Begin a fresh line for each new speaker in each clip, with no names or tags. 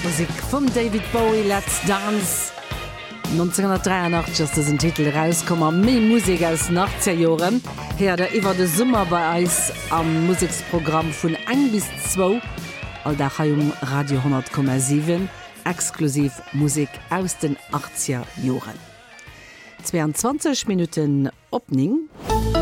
Musik von David Bowie, Let's Dance. 1983 ist ein Titel rausgekommen, mehr Musik aus 80er Jahren. Hier der über den Sommer bei uns am Musikprogramm von 1 bis 2. All da um Radio 100,7, exklusiv Musik aus den 80er Jahren. 22 Minuten Opening.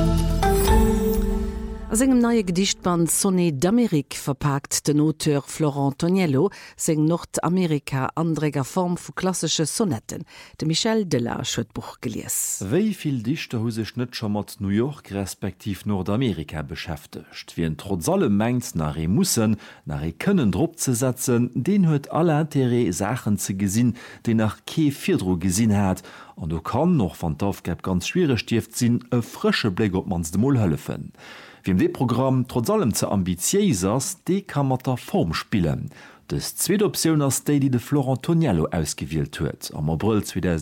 Aus engem neue Gedichtband Sonne d'Amérique verpackt den Auteur Florent Toniello seng Nordamerika-andreger Form vu klassische Sonetten. De Michel Delage huet Buch gelies.
Wéi viel Dichter hu sech net schon mat New York respektiv Nordamerika beschäftigt. Wie en trotz allem mengst nach mussen, nach kënnen Dr ze setzen, den huet alle Interesse Sachen ze gesinn, de nach Ke Vierdro gesinn hat, an du kann noch van d'Aufgabe ganz schwere stift sinn e frische Blick op mans de Moll hëllefen. Wem de Programm trotz allem ze ambitieus ass, de kann mat der Form spielen. Das zweite Option ass déi, die de Florent Toniello ausgewählt huet. Am April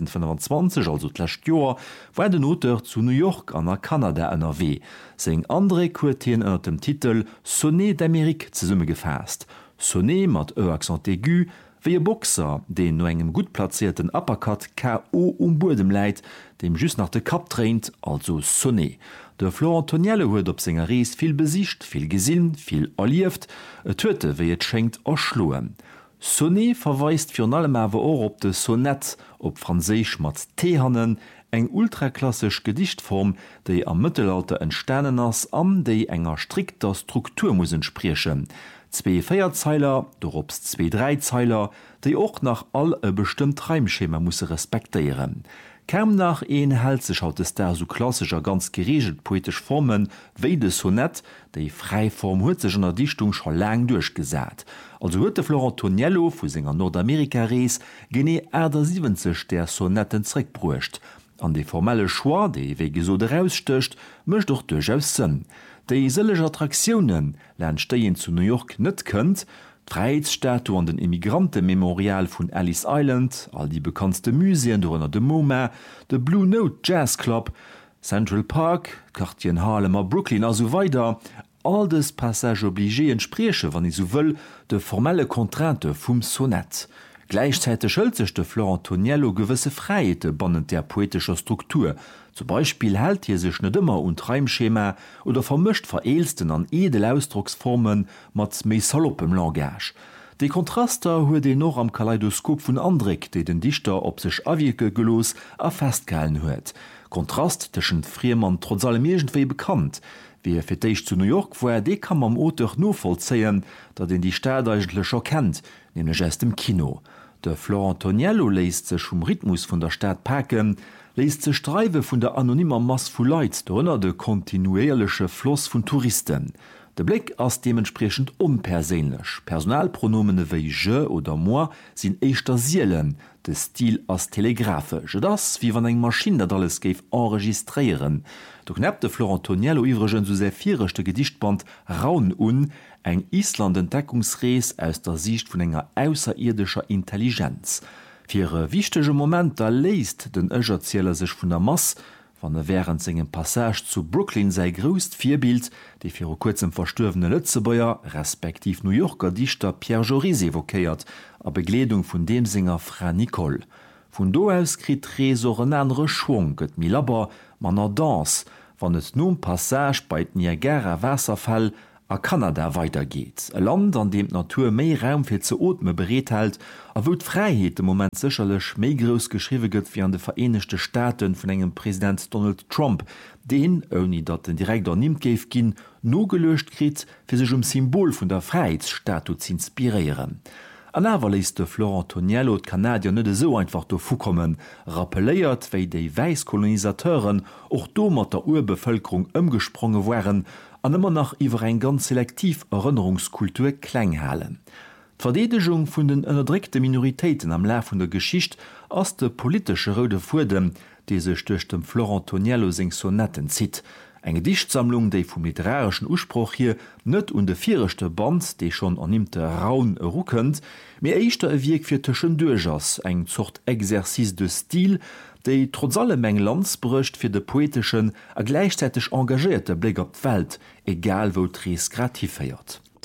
2025, also d'lächt Joer, war den Auteur zu New York an der Kanada NRW. Seng andere Quartieren ënner dem Titel Sonne d'Amérique ze summe gefasst. Sonne mat E accent aigu, wie Boxer, den no engem gut platzierten Uppercut K.O. Bodem leit, dem just nach de Kap traint, also Sonne. Der Florent Toniello huet op senger Rees viel besicht, viel gesinn, viel erlieft, huete wie et schenkt erschloen. Sonne verweist fir allem awer or op de Sonett, op Franseich mat Tehannen, eng ultraklassisch Gedichtform, déi am Mittelalter entstanden ass am déi enger strikter Struktur mussssen spriechen. 2 Feierzeiler, dorups 2 Dreizeiler, déi och nach all e bestimmt Reimschema musse respektieren. Käm nach een hält sech haut es der so klassischer ganz geregelt poetisch Formen wéi de Sonett, déi Freiform huet sech an der Dichtung schon lang durchgesät. Also huet de Florent Toniello vu senger Nordamerika-Rees genné Äder 70 der Sonetten zréck bruecht. An de formelle Schwar, déi wéi gesot rausstöcht, mëcht doch durchaus sinn. Déi sellege Attraktionen lernt Steien zu New York net kënnt, Freiheitsstatue an den Immigrantenmemorial vun Ellis Island, all die bekanntste Museen donner de MoMA, de Blue Note Jazz Club, Central Park, Quartier Harlem a Brooklyn a so weiter, all des Passage obligé entspreche, wann I so wëll, de formelle Kontrante vum Sonett. Gleichzeitig schëlt sech de Florent Toniello gewisse Freiheite bannend der poetischer Struktur. Zum Beispiel hält hier sech net immer und Reimschema oder vermischt vereelsten an edel Ausdrucksformen mat méi saloppem Langage. Die Kontraster huet de noch am Kaleidoskop vun Andrik, de den Dichter op sech awieke gelos a festgehalen huet. Kontrast tschen Friemann trotz allem egentwei bekannt. Wie fir deich zu New York, wo de kann am Autor no vollzeien, dat den die Stadt eigenlecher kennt, nämlich erst im Kino. Der Florent Toniello leist sech Rhythmus vun der Stadt packen, leist ze Streive vun der anonymer Mass vu Leiit, donner de kontinuierliche Floss vun Touristen. De Blick ass dementsprechend unpersenlech. Personalpronomene wéi je oder moi sinn eichter Sielen, de Stil as telegraphe. Das wie wann eng Maschine dat alles geif enregistrieren. Doch nepp de Florent Toniello iwregen so sehr vierchte Gedichtband Raun eng Island-Entdeckungsrees aus der Sicht vun enger ausserirdischer Intelligenz. Fir wichtege Moment da leist den Egerzieler sech vun der Mass, wann während segem Passage zu Brooklyn sei gröst Vierbild, die fir kurzem verstorvene Lützebäuer respektiv New Yorker Dichter Pierre Joris evokéiert, a Bekleedung vun dem Singer Fra Nicole. Vun do aus krit Tresor en andre Schwung gëtt mi laber manner dans, wann et nun Passage bei Niagara Wasserfall a Kanada weitergeht. E Land, an dem Natur méi Raum fir ze Otme bereethält, a wo d'Freiheet im Moment sicherlech méi gros geschriwe gëtt wie an de Vereinigte Staaten vun engem Präsident Donald Trump, den, oni dat den Direktor nimmt geif ginn, no gelecht krit, fir sech Symbol vun der Freiheitsstatue zu inspirieren. An awer leist de Florent Toniello d'Kanadier net so einfach do fukommen, rappeléiert wéi déi Weiskolonisateuren och do mat der Urbevölkerung ëmgespronge waren, an immer nach iwwer ein ganz selektiv Erinnerungskultur klenghalen. D'Verdedegung vun den ënnerdrikte Minoritäten am Lä vun der Geschicht ass de politische Rode Fudem, die sech durch dem Florent Toniello seg Sonetten zit. Eng Dichtsammlung, déi vum literarischen Urspruch hier net und de vierchte Band, déi schon annimte Raun ruckend, mé eichter e Wiek fir tschen Dugers, eng zocht Exerzis de Stil, déi trotz allem eng Landsbrücht fir de poetischen a gleichzeitig engagierte Blick op d'Welt, egal wo Tries grativ feiert.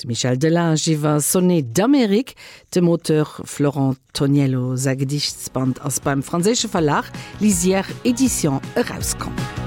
Michel Delange iwwer Sonné d'Amerik, dem Moteur Florent Toniello sa Gedichtsband ass beim franzésche Verlag Lisière Edition herauskommen.